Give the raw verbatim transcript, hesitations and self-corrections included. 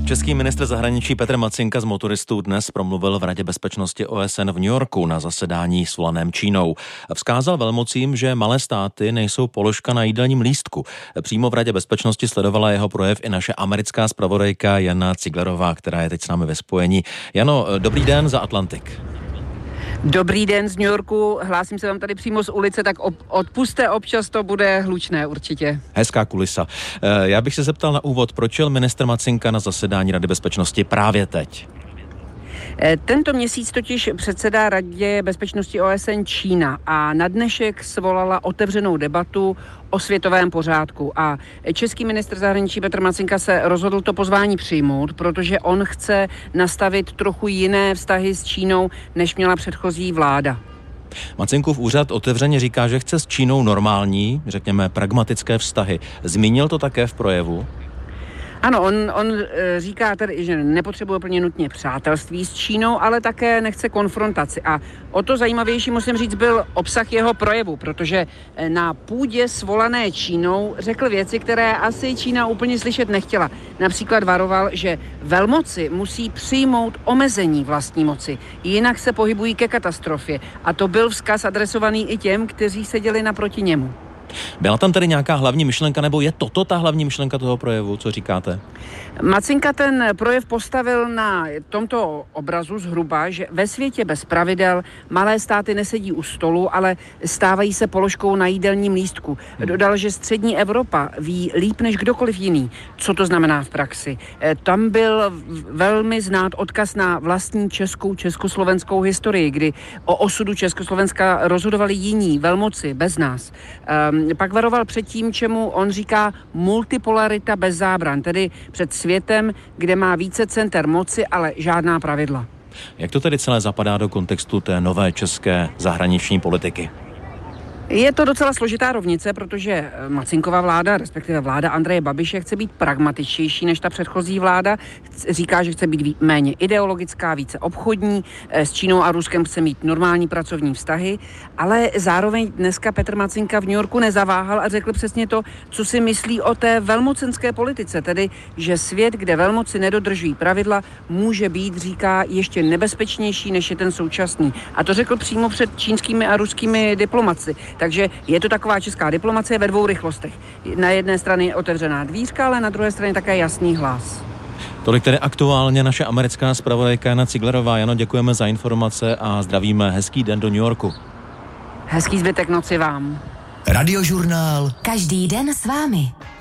Český ministr zahraničí Petr Macinka z motoristů dnes promluvil v Radě bezpečnosti O S N v New Yorku na zasedání svolaném Čínou. Vzkázal velmocím, že malé státy nejsou položka na jídelním lístku. Přímo v Radě bezpečnosti sledovala jeho projev i naše americká zpravodajka Jana Ciglerová, která je teď s námi ve spojení. Jano, dobrý den za Atlantik. Dobrý den z New Yorku, hlásím se vám tady přímo z ulice, tak op- odpuste, občas to bude hlučné určitě. Hezká kulisa. Já bych se zeptal na úvod, proč jel ministr Macinka na zasedání Rady bezpečnosti právě teď? Tento měsíc totiž předsedá Radě bezpečnosti O S N Čína a na dnešek svolala otevřenou debatu o světovém pořádku. A český ministr zahraničí Petr Macinka se rozhodl to pozvání přijmout, protože on chce nastavit trochu jiné vztahy s Čínou, než měla předchozí vláda. Macinkův úřad otevřeně říká, že chce s Čínou normální, řekněme pragmatické vztahy. Zmínil to také v projevu? Ano, on, on říká tedy, že nepotřebuje úplně nutně přátelství s Čínou, ale také nechce konfrontaci. A o to zajímavější, musím říct, byl obsah jeho projevu, protože na půdě svolané Čínou řekl věci, které asi Čína úplně slyšet nechtěla. Například varoval, že velmoci musí přijmout omezení vlastní moci, jinak se pohybují ke katastrofě. A to byl vzkaz adresovaný i těm, kteří seděli naproti němu. Byla tam tedy nějaká hlavní myšlenka, nebo je toto ta hlavní myšlenka toho projevu? Co říkáte? Macinka ten projev postavil na tomto obrazu zhruba, že ve světě bez pravidel malé státy nesedí u stolu, ale stávají se položkou na jídelním lístku. Dodal, že střední Evropa ví líp než kdokoliv jiný, co to znamená v praxi. Tam byl velmi znát odkaz na vlastní českou, československou historii, kdy o osudu Československa rozhodovali jiní velmoci bez nás. Um, pak varoval před tím, čemu on říká multipolarita bez zábran, tedy před světem, kde má více center moci, ale žádná pravidla. Jak to tedy celé zapadá do kontextu té nové české zahraniční politiky? Je to docela složitá rovnice, protože Macinkova vláda, respektive vláda Andreje Babiše, chce být pragmatičtější než ta předchozí vláda. Říká, že chce být méně ideologická, více obchodní, s Čínou a Ruskem chce mít normální pracovní vztahy, ale zároveň dneska Petr Macinka v New Yorku nezaváhal a řekl přesně to, co si myslí o té velmocenské politice, tedy, že svět, kde velmoci nedodržují pravidla, může být, říká, ještě nebezpečnější, než je ten současný. A to řekl přímo před čínskými a ruskými diplomaty. Takže je to taková česká diplomacie ve dvou rychlostech. Na jedné straně otevřená dvířka, ale na druhé straně také jasný hlas. Tolik tedy aktuálně naše americká zpravodajka Jana Ciglerová. Jano, děkujeme za informace a zdravíme. Hezký den do New Yorku. Hezký zbytek noci vám. Radiožurnál. Každý den s vámi.